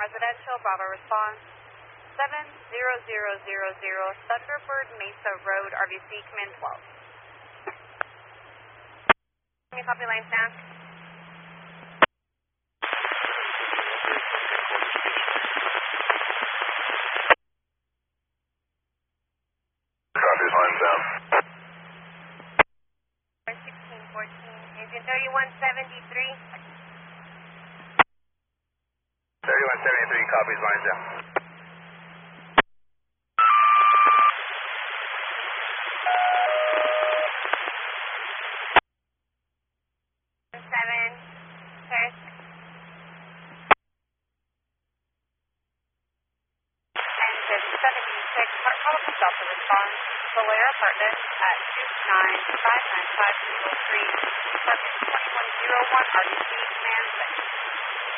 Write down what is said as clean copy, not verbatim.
Residential, Bravo response 70000, Thunderbird Mesa Road, RVC, command 12. Can you copy line staff? Copy line down. 1614, engine 3173. 3173 copies line down. Engine 76, call up stop the response. Solaire Apartments at 29595 Street, apartment 2101, RVC, command 6.